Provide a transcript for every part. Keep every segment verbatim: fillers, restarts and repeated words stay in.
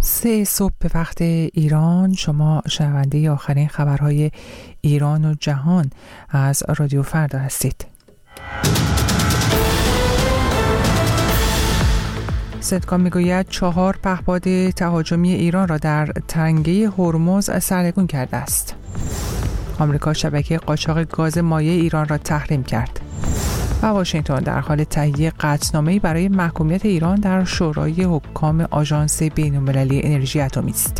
سه صبح به وقت ایران. شما شنونده آخرین خبرهای ایران و جهان از رادیو فردا هستید. سنتکام میگوید چهار پهپاد تهاجمی ایران را در تنگه هرمز سرنگون کرده است. آمریکا شبکه قاچاق گاز مایع ایران را تحریم کرد. و واشنگتن در حال تهیه قطعنامه‌ای برای محکومیت ایران در شورای حکام آژانس بین‌المللی انرژی اتمی است.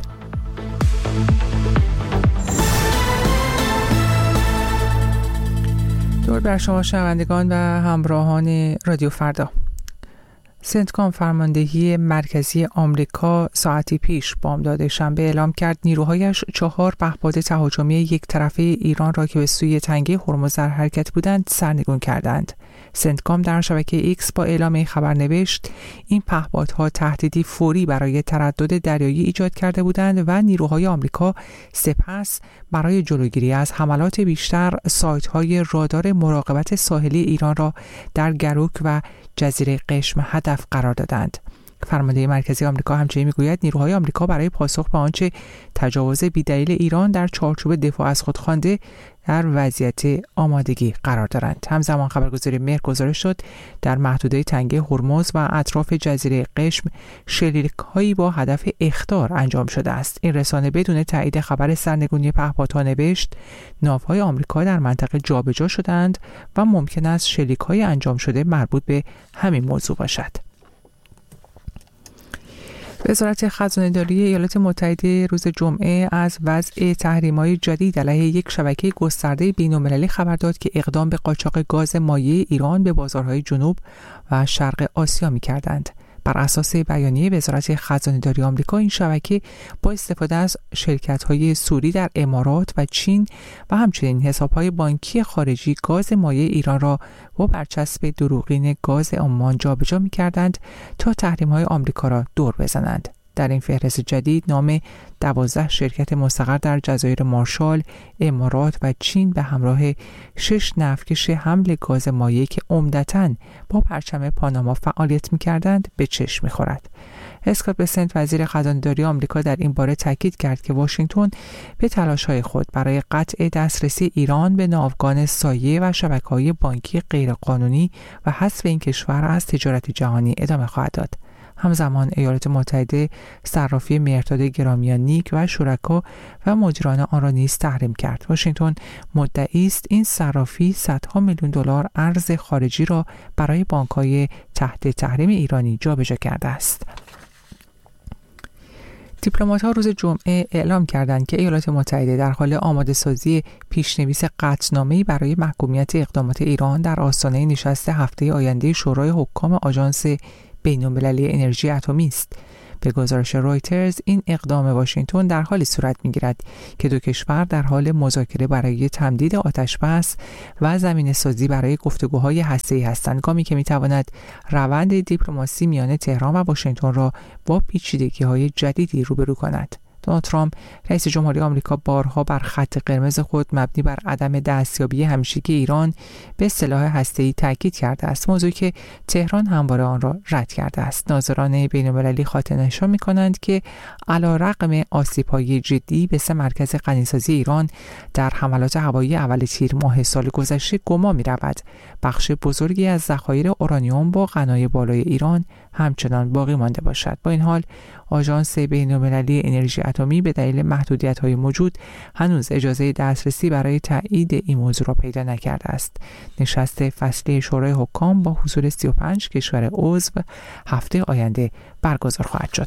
درود بر شما شنوندگان و همراهان رادیو فردا. سنتکام فرماندهی مرکزی آمریکا ساعتی پیش بامداد شنبه اعلام کرد نیروهایش چهار پهپاد تهاجمی یک طرفه ایران را که به سوی تنگه هرمز در حرکت بودند سرنگون کردند. سنتکام در شبکه ایکس با اعلام این خبر نوشت این پهپادها تهدیدی فوری برای تردد دریایی ایجاد کرده بودند و نیروهای آمریکا سپس برای جلوگیری از حملات بیشتر سایت‌های رادار مراقبت ساحلی ایران را در گروک و جزیره قشم هدف قرار دادند. فرمانده مرکزی آمریکا همچنین میگوید نیروهای آمریکا برای پاسخ به آنچه تجاوز بی‌دلیل ایران در چارچوب دفاع از خود خوانده در وضعیت آمادگی قرار دارند. همزمان خبرگزاری مهر گزارش شد در محدوده تنگه هرمز و اطراف جزیره قشم شلیک‌هایی با هدف اخطار انجام شده است. این رسانه بدون تایید خبر سرنگونی پهپادها نوشت ناوهای آمریکا در منطقه جابجا شدند و ممکن است شلیک‌های انجام شده مربوط به همین موضوع باشد. وزارت خزانه‌داری ایالات متحده روز جمعه از وضع تحریم‌های جدید علیه یک شبکه گسترده بین‌المللی خبر داد که اقدام به قاچاق گاز مایع ایران به بازارهای جنوب و شرق آسیا می‌کردند. بر اساس بیانیه وزارت خزانه‌داری آمریکا این شبکه با استفاده از شرکت‌های سوری در امارات و چین و همچنین حساب‌های بانکی خارجی گاز مایع ایران را با برچسب دروغین گاز عمان جابجا می‌کردند تا تحریم‌های آمریکا را دور بزنند. در این فهرست جدید نام دوازده شرکت مستقر در جزایر مارشال، امارات و چین به همراه شش نفتکش حمل گاز مایع که عمدتاً با پرچم پاناما فعالیت می‌کردند به چشم می‌خورد. اسکات بسنت وزیر خزانه‌داری آمریکا در این باره تاکید کرد که واشنگتن به تلاش‌های خود برای قطع دسترسی ایران به ناوگان سایه و شبکه‌های بانکی غیرقانونی و حذف این کشور از تجارت جهانی ادامه خواهد داد. همزمان ایالات متحده صرافی مرداد گرامیان نیک و شرکا و مدیران آن را نیز تحریم کرد. واشنگتن مدعی است این صرافی صدها میلیون دلار ارز خارجی را برای بانک‌های تحت تحریم ایرانی جابجا کرده است. دیپلمات‌ها روز جمعه اعلام کردند که ایالات متحده در حال آماده سازی پیشنویس قطعنامه‌ای برای محکومیت اقدامات ایران در آستانه نشست هفته آینده شورای حکام آژانس بین‌المللی انرژی اتمی است. به گزارش رویترز این اقدام واشنگتن در حالی صورت می‌گیرد که دو کشور در حال مذاکره برای تمدید آتش‌بس و زمینه‌سازی برای گفتگوهای هسته‌ای هستند، گامی که می‌تواند روند دیپلماسی میان تهران و واشنگتن را با پیچیدگی‌های جدیدی روبرو کند. دونالد ترامپ رئیس جمهوری آمریکا بارها بر خط قرمز خود مبنی بر عدم دستیابی همیشگی ایران به سلاح هسته‌ای تاکید کرده است، موضوعی که تهران همواره آن را رد کرده است. ناظران بین‌المللی خاطرنشان می‌کنند که علی‌رغم آسیب‌های جدی به سه مرکز غنیسازی ایران در حملات هوایی اول تیر ماه سال گذشته گمان می‌رود بخش بزرگی از ذخایر اورانیوم با غنای بالای ایران همچنان باقی مانده باشد. با این حال آژانس بین‌المللی انرژی اتمی به دلیل محدودیت‌های موجود هنوز اجازه دسترسی برای تایید این موضوع را پیدا نکرده است. نشست فصلی شورای حکام با حضور سی و پنج کشور عضو هفته آینده برگزار خواهد شد.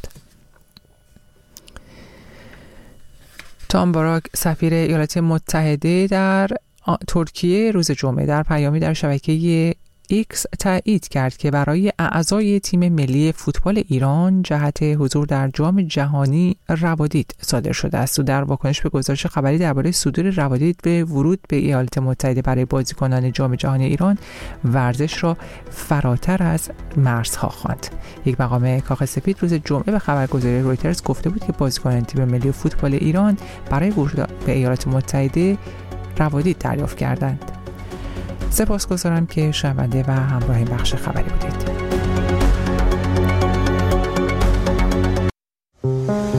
تام باراک سفیر ایالات متحده در ترکیه روز جمعه در پیامی در شبکه ایکس تایید کرد که برای اعضای تیم ملی فوتبال ایران جهت حضور در جام جهانی روادید صادر شده است. و در واکنش به گزارش خبری درباره صدور روادید به ورود به ایالات متحده برای بازیکنان جام جهانی ایران، ورزش را فراتر از مرزها خواند. یک مقام کاخ سفید روز جمعه به خبرگزاری رویترز گفته بود که بازیکنان تیم ملی فوتبال ایران برای ورود به ایالات متحده روادید دریافت کردند. سپاسگزارم که شنونده و همراه این بخش خبری بودید.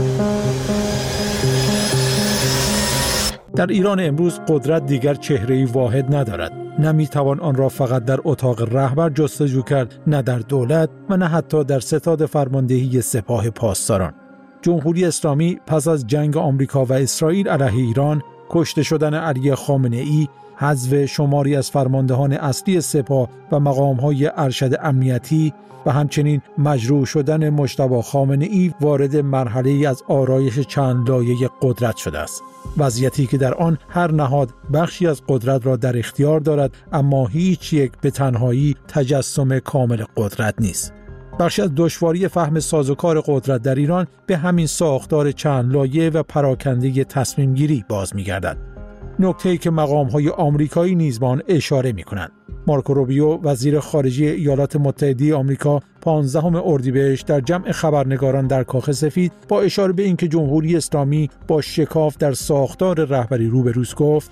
در ایران امروز قدرت دیگر چهره‌ای واحد ندارد. نمیتوان آن را فقط در اتاق رهبر جستجو کرد، نه در دولت و نه حتی در ستاد فرماندهی سپاه پاسداران. جمهوری اسلامی پس از جنگ آمریکا و اسرائیل علیه ایران، کشته شدن علی خامنه‌ای، حذف شماری از فرماندهان اصلی سپاه و مقام‌های ارشد امنیتی و همچنین مجروح شدن مجتبی خامنه‌ای وارد مرحله‌ای از آرایش چند لایه قدرت شده است. وضعیتی که در آن هر نهاد بخشی از قدرت را در اختیار دارد، اما هیچ یک به تنهایی تجسم کامل قدرت نیست. بخشی از دشواری فهم سازوکار قدرت در ایران به همین ساختار چند لایه و پراکنده تصمیم گیری باز می‌گردد. نکته‌ای که مقام‌های آمریکایی نیز به آن اشاره می‌کنند. مارکو روبیو وزیر خارجه ایالات متحده آمریکا پانزدهم اردیبهشت در جمع خبرنگاران در کاخ سفید با اشاره به اینکه جمهوری اسلامی با شکاف در ساختار رهبری روبروست گفت: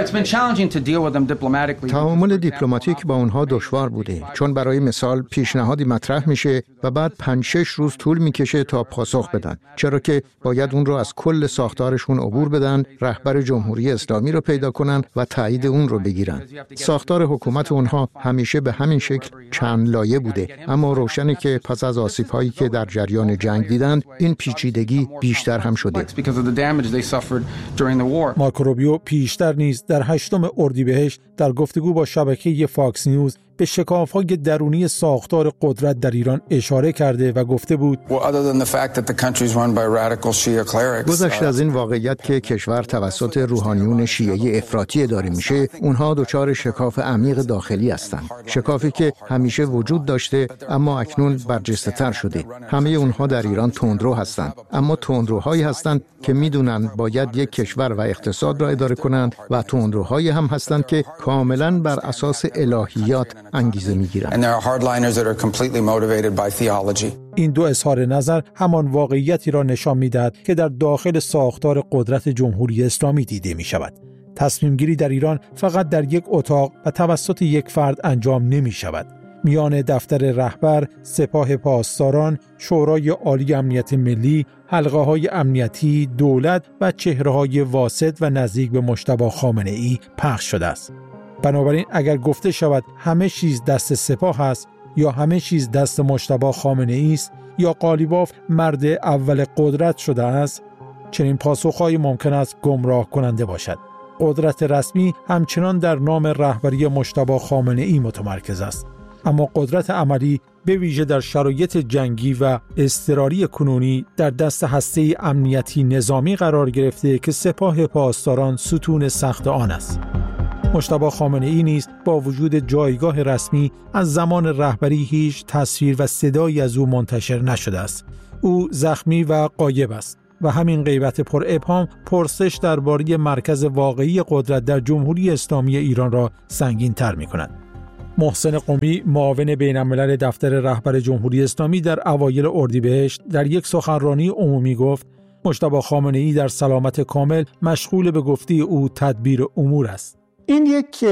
تعامل دیپلماتیک با اونها دشوار بوده، چون برای مثال پیشنهادی مطرح میشه و بعد پنج شش روز طول میکشه تا پاسخ بدن، چرا که باید اون رو از کل ساختارشون عبور بدن، رهبر جمهوری اسلامی رو پیدا کنن و تایید اون رو بگیرن. ساختار حکومت اونها همیشه به همین شکل چند لایه بوده، اما روشنه که پس از آسیب‌هایی که در جریان جنگ دیدند، این پیچیدگی بیشتر هم شده. مارکو روبیو پیشتر نیز در هشتم اردیبهشت در گفتگو با شبکه فاکس نیوز به شکاف‌های درونی ساختار قدرت در ایران اشاره کرده و گفته بود: گذشته از این واقعیت که کشور توسط روحانیون شیعه افراطی اداره میشه، اونها دچار شکاف عمیق داخلی هستند. شکافی که همیشه وجود داشته اما اکنون برجسته‌تر شده. همه اونها در ایران تندرو هستند، اما تندروهایی هستند که میدونن باید یک کشور و اقتصاد را اداره کنند و تندروهایی هم هستند که کاملاً بر اساس الهیات انگیزه میگیرند. این دو اظهار نظر همان واقعیتی را نشان میدهد که در داخل ساختار قدرت جمهوری اسلامی دیده می شود. تصمیم گیری در ایران فقط در یک اتاق و توسط یک فرد انجام نمی شود. میان دفتر رهبر، سپاه پاسداران، شورای عالی امنیت ملی، حلقه‌های امنیتی، دولت و چهره‌های واسط و نزدیک به مجتبی خامنه‌ای پخش شده است. بنابراین اگر گفته شود همه چیز دست سپاه است یا همه چیز دست مجتبی خامنه‌ای است یا قالیباف مرد اول قدرت شده است، چنین پاسخ‌هایی ممکن است گمراه کننده باشد. قدرت رسمی همچنان در نام رهبری مجتبی خامنه‌ای متمرکز است، اما قدرت عملی به ویژه در شرایط جنگی و اضطراری کنونی در دست هسته امنیتی نظامی قرار گرفته که سپاه پاسداران ستون سخت آن است. مجتبی خامنه‌ای نیز با وجود جایگاه رسمی از زمان رهبری هیچ تصویر و صدایی از او منتشر نشده است. او زخمی و غایب است و همین غیبت پر ابهام پرسش درباره مرکز واقعی قدرت در جمهوری اسلامی ایران را سنگین تر می کند. محسن قمی معاون بین‌الملل دفتر رهبر جمهوری اسلامی در اوایل اردیبهشت در یک سخنرانی عمومی گفت: مجتبی خامنه‌ای در سلامت کامل مشغول به گفته او تدبیر امور است. این یک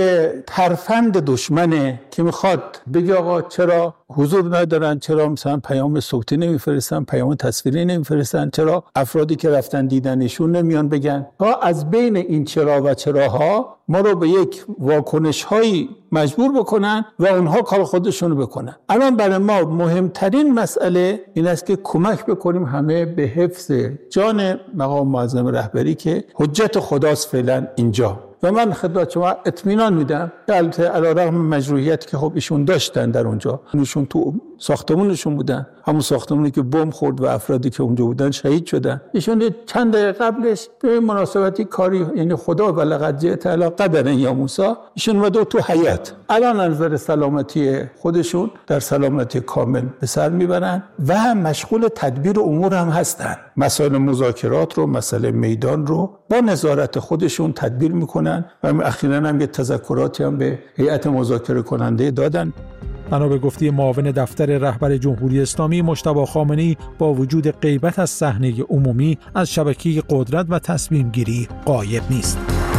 ترفند دشمنه که میخواد بگه آقا چرا حضور ندارن، چرا مثلا پیام صوتی نمیفرستن، پیام تصویری نمیفرستن، چرا افرادی که رفتن دیدنشون نمیان بگن. تا از بین این چرا و چراها ما رو به یک واکنش هایی مجبور بکنن و اونها کار خودشونو بکنن. الان برای ما مهمترین مسئله این است که کمک بکنیم همه به حفظ جان مقام معظم رهبری که حجت خداست فعلا اینجا. و من خدمت شما اطمینان میدم که البته علیرغم مجروحیتی که خب ایشون داشتن در اونجا، ایشون تو ساختمونشون بودن، همون ساختمونی که بمب خورد و افرادی که اونجا بودن شهید شدن. ایشون چند دقیقه قبلش به مناسبتی کاری، یعنی خدا و لقد جئت علی قدر یا موسی، ایشون اومد تو حیات. الان نظر سلامتی خودشون در سلامتی کامل به سر میبرن و مشغول تدبیر امور هم هستن. مسائل مذاکرات رو، مسئله میدان رو با نظارت خودشون تدبیر میکنن و اخیراً هم یه تذکراتی هم به هیئت مذاکره کننده دادن. بنا به گفته معاون دفتر رهبر جمهوری اسلامی، مجتبی خامنه‌ای با وجود غیبت از صحنه عمومی از شبکه قدرت و تصمیم گیری غایب نیست.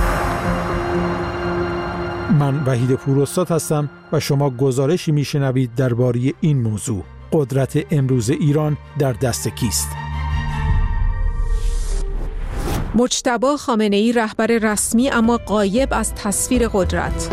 من وحید پوراستاد هستم و شما گزارشی میشنوید درباره این موضوع: قدرت امروز ایران در دست کیست؟ مجتبی خامنه‌ای رهبر رسمی اما غایب از تصویر قدرت.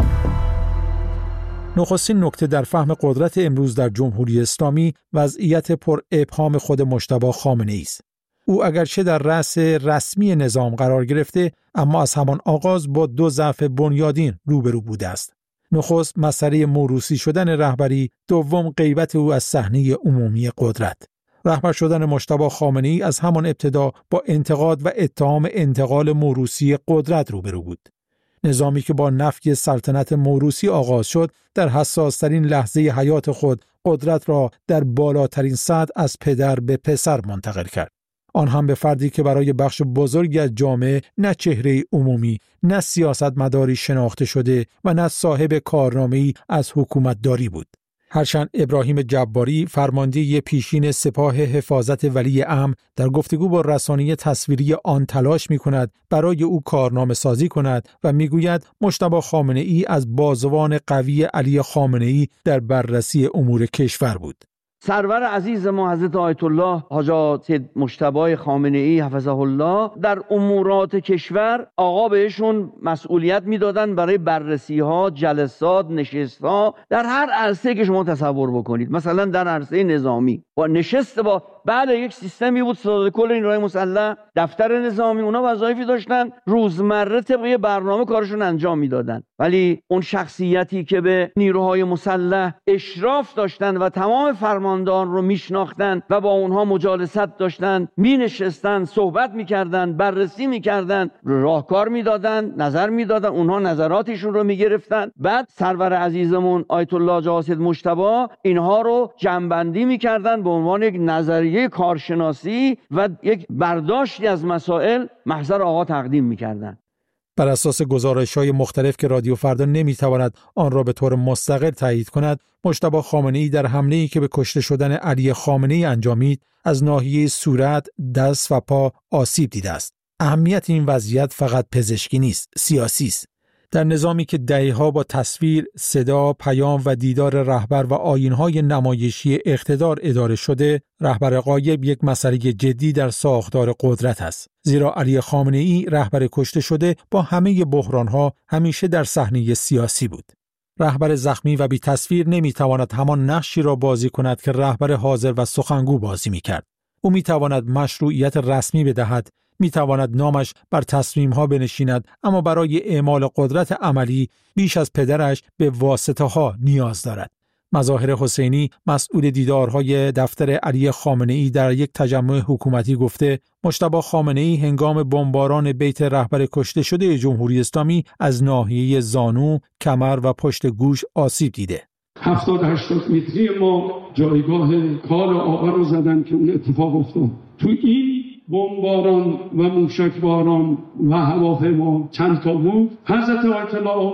نخستین نکته در فهم قدرت امروز در جمهوری اسلامی وضعیت پر ابهام خود مجتبی خامنه‌ای است. او اگرچه در رأس رسمی نظام قرار گرفته، اما از همان آغاز با دو ضعف بنیادین روبرو بوده است. نخست مسئله موروثی شدن رهبری، دوم غیبت او از صحنه عمومی قدرت. رهبر شدن مجتبی خامنه‌ای از همان ابتدا با انتقاد و اتهام انتقال موروثی قدرت روبرو بود. نظامی که با نفی سلطنت موروثی آغاز شد، در حساس‌ترین لحظه حیات خود قدرت را در بالاترین سطح از پدر به پسر منتقل کرد. آن هم به فردی که برای بخش بزرگی از جامعه نه چهره عمومی، نه سیاستمداری شناخته شده و نه صاحب کارنامه‌ای از حکومتداری بود. هرچند ابراهیم جباری، فرمانده پیشین سپاه حفاظت ولی امر، در گفتگو با رسانه تصویری آن تلاش می‌کند برای او کارنامه سازی کند و می‌گوید مجتبی خامنه‌ای از بازوان قوی علی خامنه‌ای در بررسی امور کشور بود. سرور عزیز ما حضرت آیت الله حاج سید مجتبی خامنه‌ای حفظه الله در امورات کشور آقا بهشون مسئولیت میدادن برای بررسی ها، جلسات، نشست ها در هر عرصه که شما تصور بکنید. مثلا در عرصه نظامی با نشست با بعد یک سیستمی بود ستاد کل نیروهای مسلح، دفتر نظامی، اونا وظایفی داشتن روزمره طبق برنامه کارشون انجام میدادن، ولی اون شخصیتی که به نیروهای مسلح اشراف داشتن و تمام فرماندهان رو میشناختن و با اونها مجالست داشتن، مینشستن، صحبت میکردن، بررسی میکردن، راهکار میدادن، نظر میدادن، اونها نظراتشون رو میگرفتن. بعد سرور عزیزمون آیت الله جواد مجتبی اینها رو جمع‌بندی میکردن به عنوان یک نظریه کارشناسی و یک برداشتی از مسائل محضر آقا تقدیم می‌کردند. بر اساس گزارش‌های مختلف که رادیو فردا نمی‌تواند آن را به طور مستقل تایید کند، مجتبی خامنه‌ای در حمله‌ای که به کشته شدن علی خامنه‌ای انجامید، از ناحیه صورت، دست و پا آسیب دیده است. اهمیت این وضعیت فقط پزشکی نیست، سیاسی است. در نظامی که دهه‌ها با تصویر، صدا، پیام و دیدار رهبر و آیین‌های نمایشی اقتدار اداره شده، رهبر غایب یک مسئله جدی در ساختار قدرت است. زیرا علی خامنه‌ای رهبر کشته شده با همه بحران‌ها همیشه در صحنه سیاسی بود. رهبر زخمی و بی تصویر نمی‌تواند همان نقشی را بازی کند که رهبر حاضر و سخنگو بازی می‌کرد. او می‌تواند مشروعیت رسمی بدهد، می‌تواند نامش بر تصمیم‌ها بنشیند، اما برای اعمال قدرت عملی بیش از پدرش به واسطه‌ها نیاز دارد. مظاهر حسینی، مسئول دیدارهای دفتر علی خامنه‌ای، در یک تجمع حکومتی گفته مجتبی خامنه‌ای هنگام بمباران بیت رهبر کشته شده جمهوری اسلامی از ناحیه زانو، کمر و پشت گوش آسیب دیده. هفتاد هشتاد متری ما جایگاه کار آقا رو زدن که اون اتفاق افتاد. تو این بمباران و موشکباران و هواپیما چند تا بود. حضرت آیت الله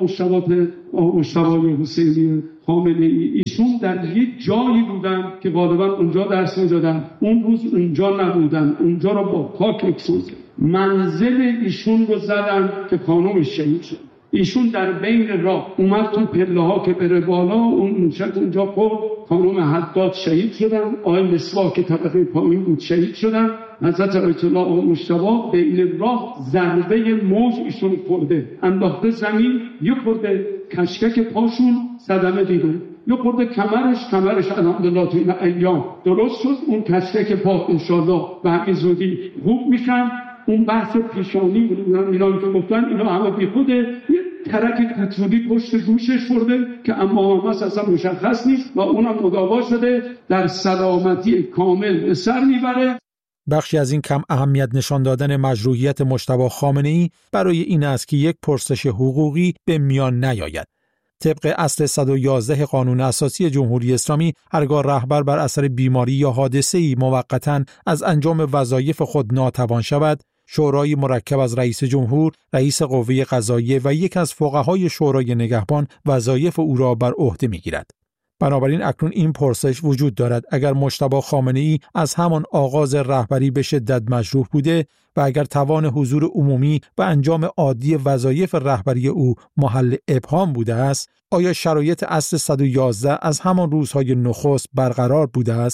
مجتبی حسینی خامنه‌ای ایشون در یک جایی بودن که غالبا اونجا درس می‌دادن، اون روز اونجا نبودن، اونجا رو با پاک اکسون منزل ایشون رو زدن که خانومش شهید شد. ایشون در بین راه اومد تو پله ها که بره بالا، اون موشک اونجا خورد، خانم حداد شهید شدن، آقای مسواک که طبقه پایین بود شهید شدن. حضرت آیت الله مجتبی بین راه ضربه موج ایشون خورده، انداخته زمین، یه خورده کشکک پاشون صدمه دیده، یه خورده کمرش کمرش الحمدلله تو این ایام درست شد. اون کشکک پا انشالله به همین زودی خوب میشن. اون بحث پیشانی بودن اینا که گفتن اینا همه بی خوده، یه ترک پترولی پشت گوشش خورده که اما همه اصلا مشخص نیست و اونم مداوا شده، در سلامتی کامل به سر میبره. بخشی از این کم اهمیت نشان دادن مشروعیت مجتبی خامنه‌ای برای این است که یک پرسش حقوقی به میان نیاید. طبق اصل صد و یازده قانون اساسی جمهوری اسلامی، هرگاه رهبر بر اثر بیماری یا حادثه‌ای موقتاً از انجام وظایف خود ناتوان شود، شورای مرکب از رئیس جمهور، رئیس قوه قضاییه و یک از فقهای شورای نگهبان وظایف او را بر عهده می‌گیرد. بنابراین اکنون این پرسش وجود دارد: اگر مجتبی خامنه‌ای از همان آغاز رهبری به شدت مجروح بوده و اگر توان حضور عمومی و انجام عادی وظایف رهبری او محل ابهام بوده است، آیا شرایط اصل صد و یازده از همان روزهای نخست برقرار بوده است؟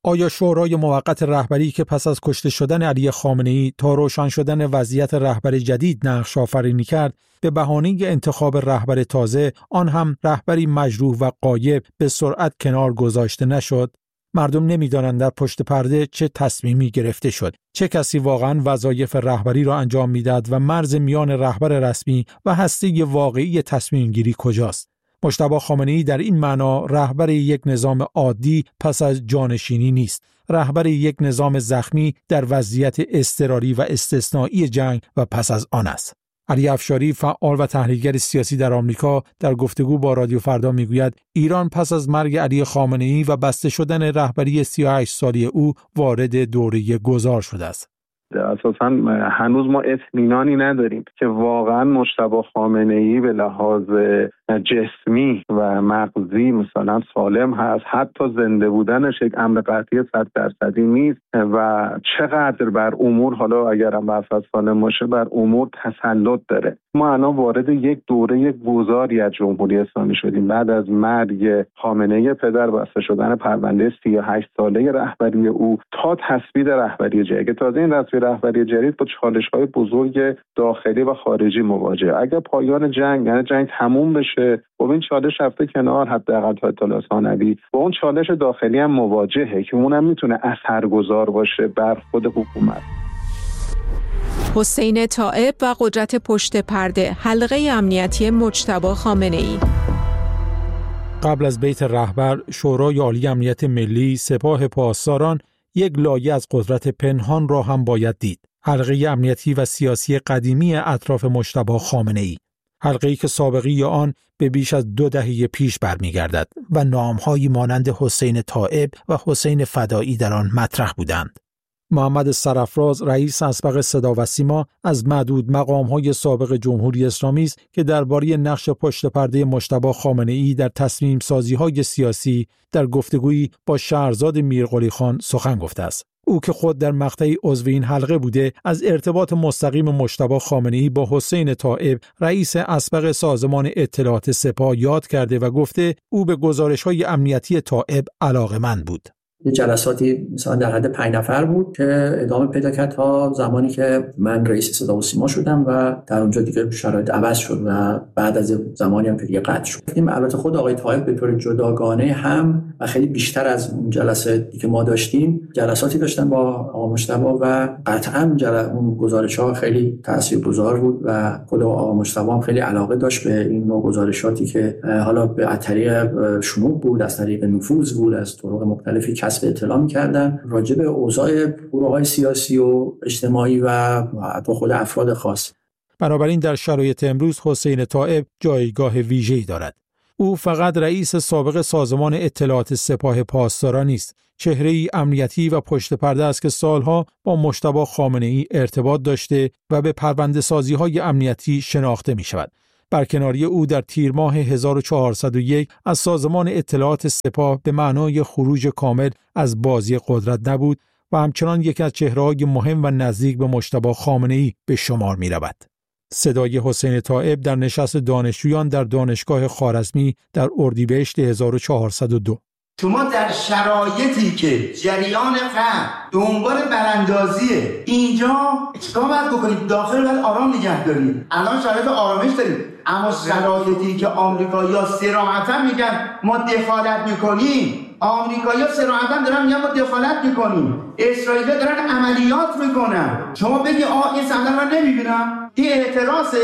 آیا شورای موقت رهبری که پس از کشته شدن علی خامنه‌ای تا روشن شدن وضعیت رهبر جدید نقش آفرینی کرد، به بهانه انتخاب رهبر تازه، آن هم رهبری مجروح و غایب، به سرعت کنار گذاشته نشد؟ مردم نمی‌دانند در پشت پرده چه تصمیمی گرفته شد، چه کسی واقعاً وظایف رهبری را انجام می‌دهد و مرز میان رهبر رسمی و هسته واقعی تصمیم گیری کجاست. مجتبی خامنه‌ای در این معنا رهبر یک نظام عادی پس از جانشینی نیست، رهبر یک نظام زخمی در وضعیت اضطراری و استثنایی جنگ و پس از آن است. علی افشاری، فعال و تحلیلگر سیاسی در آمریکا، در گفتگو با رادیو فردا میگوید ایران پس از مرگ علی خامنه‌ای و بسته شدن رهبری سی و هشت سالی او وارد دوره گذار شده است. اساساً هنوز ما اطمینانی نداریم که واقعاً مجتبی خامنه‌ای به لحاظ جسمی و مغزی مثلا سالم هست، حتی زنده بودنش یک امر قطعی صد درصدی نیست و چقدر بر امور، حالا اگرم بر اساس سالم باشه، بر امور تسلط داره. ما الان وارد یک دوره گذاری از جمهوری اسلامی شدیم بعد از مرگ خامنه‌ای پدر، بسته شدن پرونده سی و هشت ساله رهبری او تا تثبیت رهبری جدید. تازه این تثبیت رهبری جدید با چالش‌های بزرگ داخلی و خارجی مواجهه. اگر پایان جنگ، یعنی جنگ تموم بشه، با این چالش رفته کنار، حداقل تا اطلاع ثانوی با اون چالش داخلی هم مواجهه که اونم میتونه اثرگذار باشه بر خود حکومت. حسین طائب و قدرت پشت پرده، حلقه امنیتی مجتبی خامنه‌ای. قبل از بیت رهبر، شورای عالی امنیت ملی، سپاه پاسداران یک لایه از قدرت پنهان را هم باید دید. حلقه امنیتی و سیاسی قدیمی اطراف مجتبی خامنه‌ای. حلقه‌ای که سابقه آن به بیش از دو دهه پیش برمیگردد و نام‌هایی مانند حسین طائب و حسین فدایی در آن مطرح بودند. محمد سرافراز، رئیس اسبق صدا و سیما، از معدود مقام‌های سابق جمهوری اسلامی است که درباره نقش پشت پرده مجتبی خامنه‌ای در تصمیم سازی‌های سیاسی در گفتگویی با شهرزاد میرقلی خان سخن گفته است. او که خود در مقطعی عضو این حلقه بوده، از ارتباط مستقیم مجتبی خامنه‌ای با حسین طائب، رئیس اسبق سازمان اطلاعات سپاه، یاد کرده و گفته او به گزارش‌های امنیتی طائب علاقه‌مند بود. یه جلساتی مثلا در حد پنج نفر بود که ادامه پیدا کرد تا زمانی که من رئیس صدا و سیما شدم و در اونجا دیگه شرایط عوض شد و بعد از زمانی هم که دیگه قطع شد. این البته خود آقای طائب به طور جداگانه هم و خیلی بیشتر از اون جلسه که ما داشتیم جلساتی داشتن با آقا مجتبی و قطعا اون گزارش‌ها خیلی تاثیرگذار بود و خود آقا مجتبی هم خیلی علاقه داشت به این نوع گزارشاتی که حالا به طریق شنود بود، از طریق نفوذ بود، از طرق مختلفی به اطلاع می‌کردن راجع به اوضاع گروه‌های سیاسی و اجتماعی و حتی خود افراد خاص. بنابراین در شرایط امروز حسین طائب جایگاه ویژه‌ای دارد. او فقط رئیس سابق سازمان اطلاعات سپاه پاسداران نیست، چهره‌ای امنیتی و پشت پرده است که سالها با مجتبی خامنه‌ای ارتباط داشته و به پرونده‌سازی‌های امنیتی شناخته می‌شود. برکناری او در تیر ماه هزار و چهارصد و یک از سازمان اطلاعات سپاه به معنای خروج کامل از بازی قدرت نبود و همچنان یکی از چهره‌های مهم و نزدیک به مجتبی خامنه‌ای به شمار می‌رود. صدای حسین طائب در نشست دانشجویان در دانشگاه خوارزمی در اردیبهشت هزار و چهارصد و دو. شما در شرایطی که جریان قهر دنبال براندازیه، اینجا چیکار باید بکنید؟ داخل باید آرام نگه دارید. الان شرایط آرامش دارید، اما شرایطی که آمریکایی‌ها صراحتاً میگن ما دخالت میکنیم، آمریکایی‌ها صراحتاً دارن میگن ما دخالت میکنیم، اسرائیلی‌ها دارن عملیات میکنن، شما بگی آه این صحنه رو نمیبینم؟ این اعتراضه،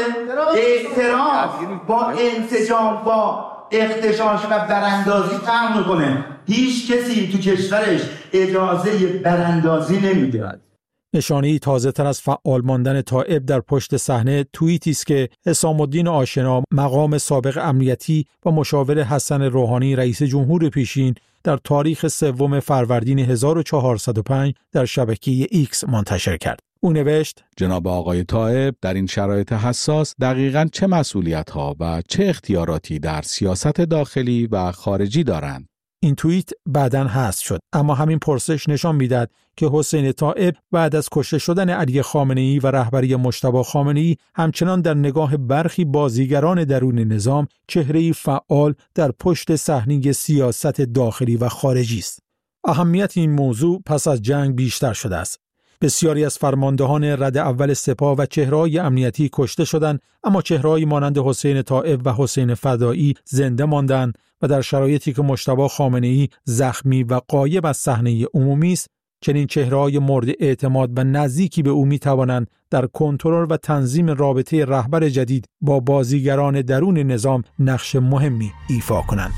اعتراض با انسجام، با اختشاش و براندازی فرق میکنه. هیچ کسی تو کشورش اجازه براندازی نمیده. نشانه‌ای تازه‌تر از فعال ماندن طائب در پشت صحنه توییتی است که حسام الدین آشنا، مقام سابق امنیتی و مشاور حسن روحانی رئیس جمهور پیشین، در تاریخ سوم فروردین هزار و چهارصد و پنج در شبکه ایکس منتشر کرد. او نوشت: جناب آقای طائب در این شرایط حساس دقیقاً چه مسئولیت‌ها و چه اختیاراتی در سیاست داخلی و خارجی دارند؟ این توییت بعداً حذف شد، اما همین پرسش نشان می‌دهد که حسین طائب بعد از کشته شدن علی خامنه‌ای و رهبری مجتبی خامنه‌ای همچنان در نگاه برخی بازیگران درون نظام چهره‌ای فعال در پشت صحنه سیاست داخلی و خارجی است. اهمیت این موضوع پس از جنگ بیشتر شده است. بسیاری از فرماندهان رد اول سپاه و چهره‌های امنیتی کشته شدند، اما چهره‌هایی مانند حسین طائف و حسین فدایی زنده ماندند و در شرایطی که مجتبی خامنه‌ای زخمی و غایب از صحنه عمومی است، چنین چهره‌های مورد اعتماد و نزدیکی به او می‌توانند در کنترل و تنظیم رابطه رهبر جدید با بازیگران درون نظام نقش مهمی ایفا کنند.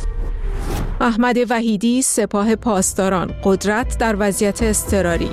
احمد وحیدی، سپاه پاسداران، قدرت در وضعیت اضطراری.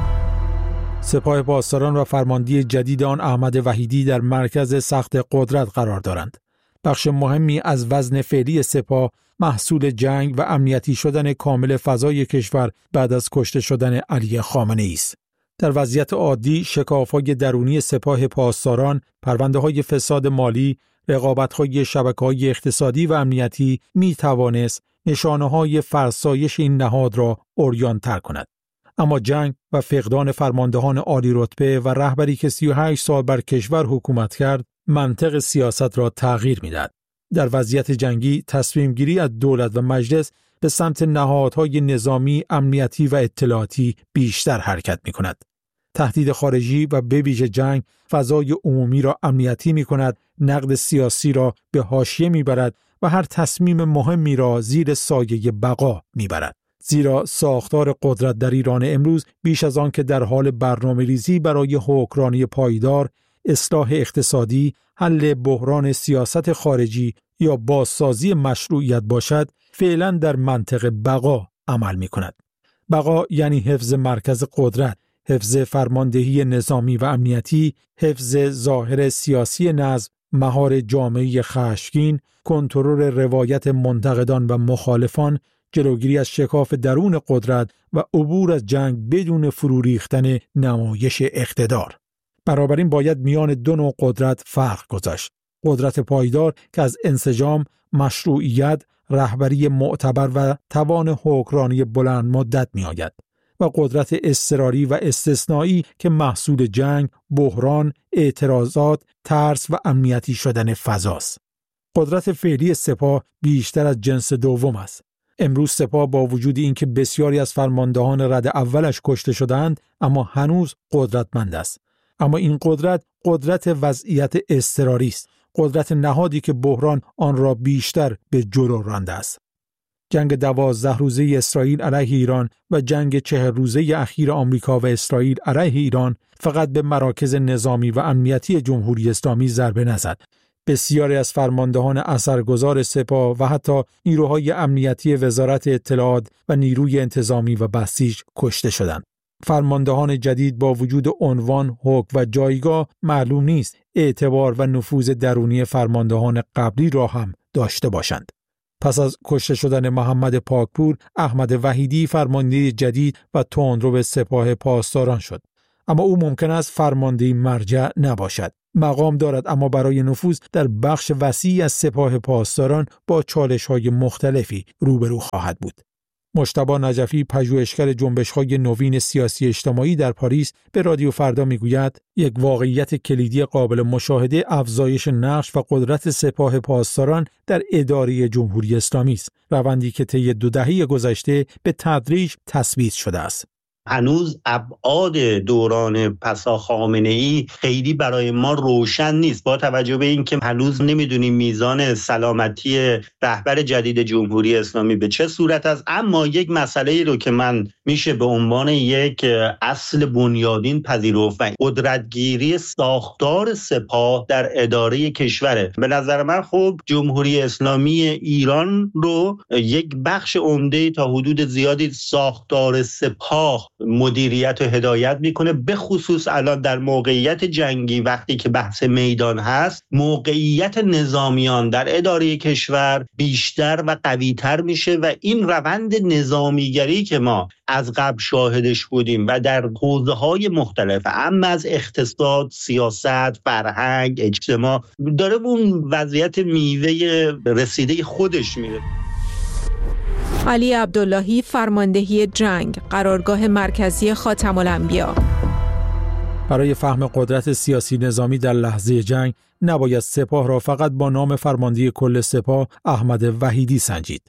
سپاه پاسداران و فرماندهی جدید آن احمد وحیدی در مرکز سخت قدرت قرار دارند. بخش مهمی از وزن فعلی سپاه محصول جنگ و امنیتی شدن کامل فضای کشور بعد از کشته شدن علی خامنه‌ای است. در وضعیت عادی شکاف‌های درونی سپاه پاسداران، پرونده‌های فساد مالی، رقابت‌های شبکه‌های اقتصادی و امنیتی می‌توانست نشانه‌های فرسایش این نهاد را عریان‌تر کند. اما جنگ و فقدان فرماندهان عالی رتبه و رهبری که سی و هشت سال بر کشور حکومت کرد، منطق سیاست را تغییر می‌دهد. در وضعیت جنگی تصمیم گیری از دولت و مجلس به سمت نهادهای نظامی، امنیتی و اطلاعاتی بیشتر حرکت می‌کند. تهدید خارجی و به ویژه جنگ فضای عمومی را امنیتی می‌کند، نقد سیاسی را به حاشیه می‌برد و هر تصمیم مهمی را زیر سایه بقا می‌برد. زیرا ساختار قدرت در ایران امروز بیش از آن که در حال برنامه‌ریزی برای حکمرانی پایدار، اصلاح اقتصادی، حل بحران سیاست خارجی یا بازسازی مشروعیت باشد، فعلا در منطق بقا عمل می‌کند. بقا یعنی حفظ مرکز قدرت، حفظ فرماندهی نظامی و امنیتی، حفظ ظاهر سیاسی نظم، مهار جامعه خشمگین، کنترل روایت منتقدان و مخالفان، جلوگیری از شکاف درون قدرت و عبور از جنگ بدون فرو ریختن نمایش اقتدار. بنابراین باید میان دو نوع قدرت فرق گذاشت. قدرت پایدار که از انسجام، مشروعیت، رهبری معتبر و توان حکمرانی بلند مدت می آید و قدرت اضطراری و استثنایی که محصول جنگ، بحران، اعتراضات، ترس و امنیتی شدن فضاست. قدرت فعلی سپاه بیشتر از جنس دوم است. امروز سپاه با وجود اینکه بسیاری از فرماندهان رد اولش کشته شدند، اما هنوز قدرتمند است. اما این قدرت قدرت وضعیت اضطراری است، قدرت نهادی که بحران آن را بیشتر به جلو رانده است. جنگ دوازده روزه اسرائیل علیه ایران و جنگ چهل روزه اخیر آمریکا و اسرائیل علیه ایران فقط به مراکز نظامی و امنیتی جمهوری اسلامی ضربه نزد. بسیاری از فرماندهان اثرگذار سپاه و حتی نیروهای امنیتی وزارت اطلاعات و نیروی انتظامی و بسیج کشته شدند. فرماندهان جدید با وجود عنوان، حکم و جایگاه معلوم نیست اعتبار و نفوذ درونی فرماندهان قبلی را هم داشته باشند. پس از کشته شدن محمد پاکپور، احمد وحیدی فرمانده جدید و تندرو سپاه پاسداران شد. اما او ممکن است فرمانده مرجع نباشد. مقام دارد اما برای نفوذ در بخش وسیعی از سپاه پاسداران با چالش‌های مختلفی روبرو خواهد بود. مجتبی نجفی، پژوهشگر جنبش‌های نوین سیاسی اجتماعی در پاریس، به رادیو فردا میگوید یک واقعیت کلیدی قابل مشاهده افزایش نقش و قدرت سپاه پاسداران در اداره جمهوری اسلامی است، روندی که طی دو دهه گذشته به تدریج تثبیت شده است. هنوز ابعاد دوران پسا خامنه‌ای خیلی برای ما روشن نیست، با توجه به اینکه هنوز نمیدونیم میزان سلامتی رهبر جدید جمهوری اسلامی به چه صورت است. اما یک مسئله رو که من میشه به عنوان یک اصل بنیادین پذیرفت و قدرتگیری ساختار سپاه در اداره کشوره. به نظر من خب جمهوری اسلامی ایران رو یک بخش عمده تا حدود زیادی ساختار سپاه مدیریت و هدایت میکنه، به خصوص الان در موقعیت جنگی وقتی که بحث میدان هست، موقعیت نظامیان در اداره کشور بیشتر و قویتر میشه و این روند نظامیگری که ما از قبل شاهدش بودیم و در حوزه‌های مختلف، اما از اقتصاد، سیاست، فرهنگ، اجتماع، داره اون وضعیت میوه رسیده خودش میره. علی عبداللهی، فرماندهی جنگ، قرارگاه مرکزی خاتم الانبیا. برای فهم قدرت سیاسی نظامی در لحظه جنگ نباید سپاه را فقط با نام فرماندهی کل سپاه احمد وحیدی سنجید.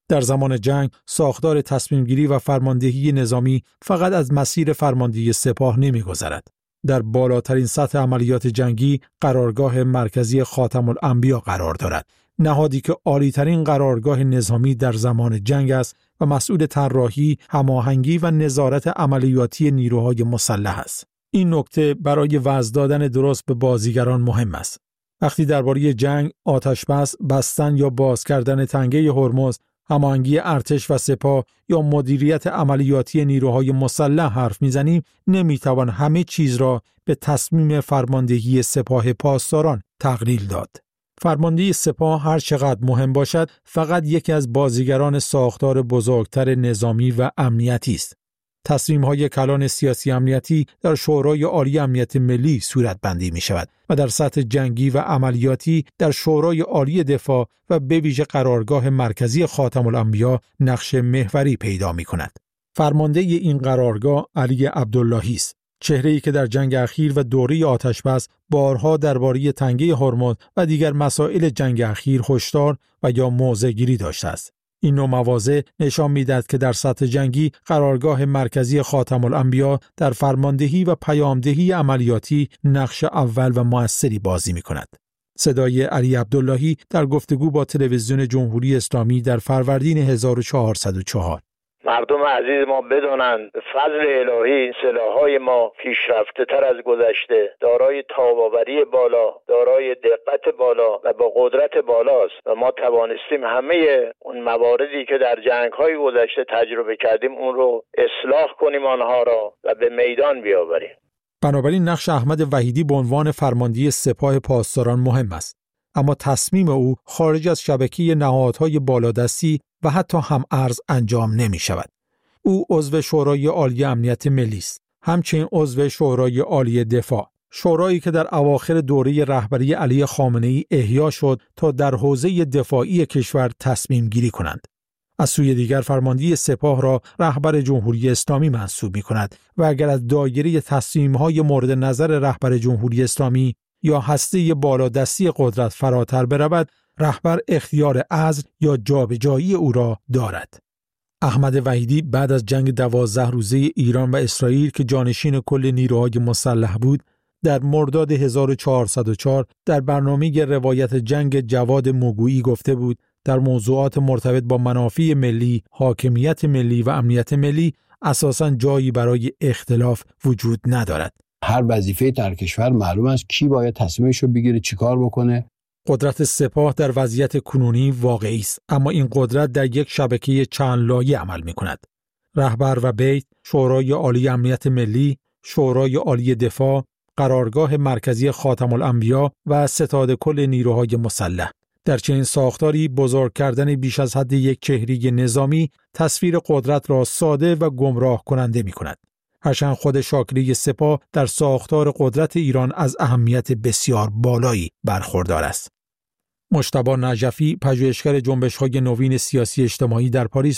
در زمان جنگ ساختار تصمیمگیری و فرماندهی نظامی فقط از مسیر فرماندهی سپاه نمی‌گذرد. در بالاترین سطح عملیات جنگی قرارگاه مرکزی خاتم الانبیا قرار دارد، نهادی که عالی‌ترین قرارگاه نظامی در زمان جنگ است و مسئول طراحی، هماهنگی و نظارت عملیاتی نیروهای مسلح است. این نکته برای وضع دادن درست به بازیگران مهم است. وقتی درباره جنگ، آتش‌بس، بستن یا باز کردن تنگه هرمز، هماهنگی ارتش و سپاه یا مدیریت عملیاتی نیروهای مسلح حرف میزنیم، نمیتوان همه چیز را به تصمیم فرماندهی سپاه پاسداران تقلیل داد. فرماندهی سپاه هر چقدر مهم باشد، فقط یکی از بازیگران ساختار بزرگتر نظامی و امنیتی است. تصمیم‌های کلان سیاسی امنیتی در شورای عالی امنیت ملی صورت بندی می شود و در سطح جنگی و عملیاتی در شورای عالی دفاع و به ویژه قرارگاه مرکزی خاتم الانبیا نقش محوری پیدا می کند. فرمانده این قرارگاه علی عبداللهی است، چهره‌ای که در جنگ اخیر و دوره آتش‌بس بارها درباره تنگه هرمز و دیگر مسائل جنگ اخیر هشدار و یا موضع‌گیری داشته است. این نوع مواضع نشان می‌دهد که در سطح جنگی قرارگاه مرکزی خاتم الانبیا در فرماندهی و پیامدهی عملیاتی نقش اول و مؤثری بازی می‌کند. صدای علی عبداللهی در گفتگو با تلویزیون جمهوری اسلامی در فروردین هزار و چهارصد و چهار. مردم عزیز ما بدانند به فضل الهی این سلاح‌های ما پیشرفته تر از گذشته، دارای تاب‌آوری بالا، دارای دقت بالا و با قدرت بالاست و ما توانستیم همه اون مواردی که در جنگ‌های گذشته تجربه کردیم اون رو اصلاح کنیم، آنها را و به میدان بیاوریم. بنابراین نقش احمد وحیدی به عنوان فرمانده سپاه پاسداران مهم است، اما تصمیم او خارج از شبکه نهادهای بالادستی و حتی هم ارز انجام نمی شود. او عضو شورای عالی امنیت ملی است، همچنین عضو شورای عالی دفاع، شورایی که در اواخر دوره رهبری علی خامنه‌ای احیا شد تا در حوزه دفاعی کشور تصمیم گیری کنند. از سوی دیگر فرماندهی سپاه را رهبر جمهوری اسلامی منصوب می کند و اگر از دایره تصمیم‌های مورد نظر رهبر جمهوری اسلامی یا هسته بالادستی قدرت فراتر برود، رهبر اختیار عزل یا جابجایی او را دارد. احمد وحیدی بعد از جنگ دوازده روزه ایران و اسرائیل که جانشین کل نیروهای مسلح بود، در مرداد هزار و چهارصد و چهار در برنامه روایت جنگ جواد موگویی گفته بود در موضوعات مرتبط با منافع ملی، حاکمیت ملی و امنیت ملی اساساً جایی برای اختلاف وجود ندارد. هر وظیفه در کشور معلوم است کی باید تصمیمش رو بگیره، چیکار بکنه. قدرت سپاه در وضعیت کنونی واقعی است، اما این قدرت در یک شبکه چند لایه عمل می کند. رهبر و بیت، شورای عالی امنیت ملی، شورای عالی دفاع، قرارگاه مرکزی خاتم الانبیا و ستاد کل نیروهای مسلح. در چنین ساختاری بزرگ کردن بیش از حد یک چهره نظامی تصویر قدرت را ساده و گمراه کننده می کند. هرچند خود شاکله سپاه در ساختار قدرت ایران از اهمیت بسیار بالایی برخوردار است. مجتبی نجفی، پژوهشگر جنبش‌های نوین سیاسی اجتماعی در پاریس